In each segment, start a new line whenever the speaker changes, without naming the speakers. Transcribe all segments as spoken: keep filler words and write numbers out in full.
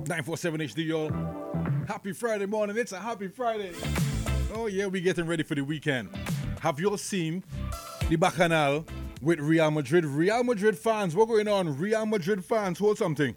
nine four seven H D, y'all. Happy Friday morning. It's a happy Friday. Oh, yeah, we getting ready for the weekend. Have you all seen the Bacchanal with Real Madrid? Real Madrid fans, what's going on? Real Madrid fans, hold something.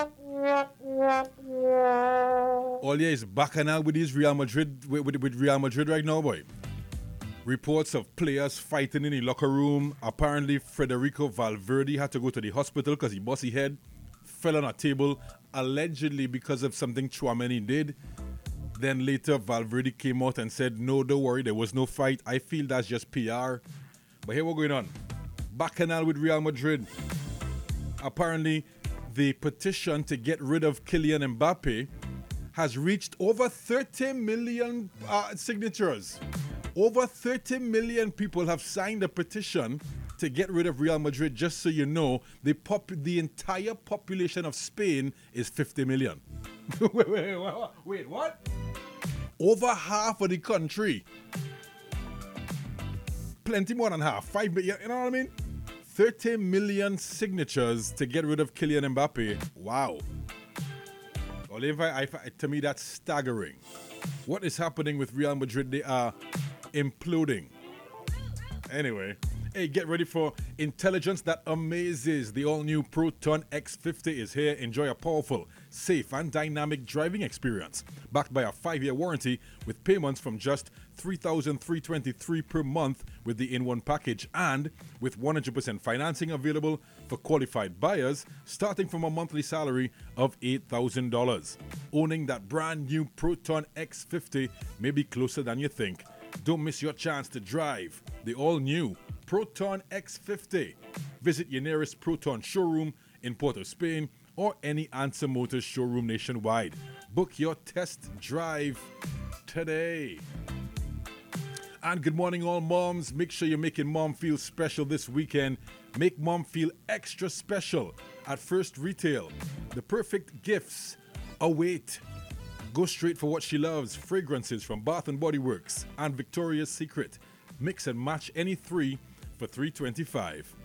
All yeah is Bacchanal with these Real Madrid, with, with, with Real Madrid right now, boy. Reports of players fighting in the locker room. Apparently, Federico Valverde had to go to the hospital because he bust his head, fell on a table, allegedly because of something Tchouaméni did. Then later, Valverde came out and said, no, don't worry, there was no fight. I feel that's just P R. But here what's going on. Bacchanal with Real Madrid. Apparently, the petition to get rid of Kylian Mbappe has reached over thirty million uh, signatures. Over thirty million people have signed a petition to get rid of Real Madrid. Just so you know, the pop- the entire population of Spain is fifty million. wait, wait, wait, wait, wait, what? Over half of the country. Plenty more than half. Five million, you know what I mean? thirty million signatures to get rid of Kylian Mbappe. Wow. Oliver, I, I, to me, that's staggering. What is happening with Real Madrid? They are imploding. Anyway, hey, get ready for intelligence that amazes. The all-new Proton X fifty is here. Enjoy a powerful, safe, and dynamic driving experience. Backed by a five-year warranty with payments from just three thousand three hundred twenty-three dollars per month with the in one package, and with one hundred percent financing available for qualified buyers starting from a monthly salary of eight thousand dollars. Owning that brand new Proton X fifty may be closer than you think. Don't miss your chance to drive the all-new Proton X fifty. Visit your nearest Proton showroom in Port of Spain or any Answer Motors showroom nationwide. Book your test drive today. And good morning, all moms. Make sure you're making mom feel special this weekend. Make mom feel extra special at First Retail. The perfect gifts await. Go straight for what she loves. Fragrances from Bath and Body Works and Victoria's Secret. Mix and match any three for three dollars and twenty-five cents.